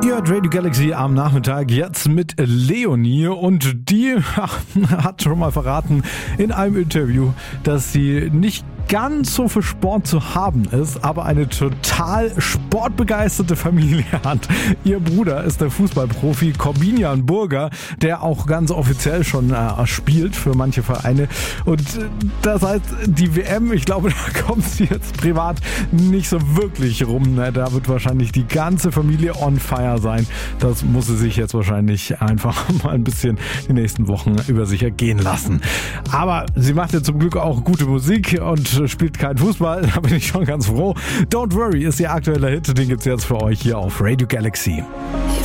Ihr hört Radio Galaxy am Nachmittag jetzt mit Leonie und die hat schon mal verraten in einem Interview, dass sie nicht ganz so für Sport zu haben ist, aber eine total sportbegeisterte Familie hat. Ihr Bruder ist der Fußballprofi Corbinian Burger, der auch ganz offiziell schon spielt für manche Vereine. Und das heißt, die WM, ich glaube, da kommt sie jetzt privat nicht so wirklich rum. Da wird wahrscheinlich die ganze Familie on fire sein. Das muss sie sich jetzt wahrscheinlich einfach mal ein bisschen die nächsten Wochen über sich ergehen lassen. Aber sie macht ja zum Glück auch gute Musik und spielt keinen Fußball. Da bin ich schon ganz froh. Don't Worry ist ihr aktueller Hit. Den gibt's jetzt für euch hier auf Radio Galaxy.